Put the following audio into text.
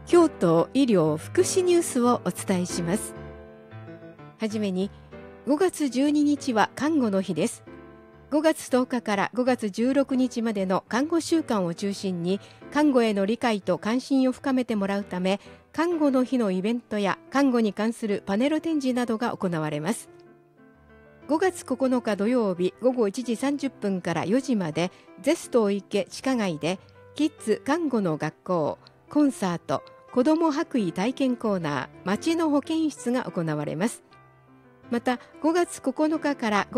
京都医療福祉ニュースをお伝えします。はじめに、5月12日は看護の日です。5月10日から5月16日までの看護週間を中心に、看護への理解と関心を深めてもらうため、看護の日のイベントや看護に関するパネル展示などが行われます。5月9日土曜日午後1時30分から4時まで、ゼスト池地下街でキッズ看護の学校、コンサート、子ども白衣体験コーナー、町の保健室が行われます。また5月9日から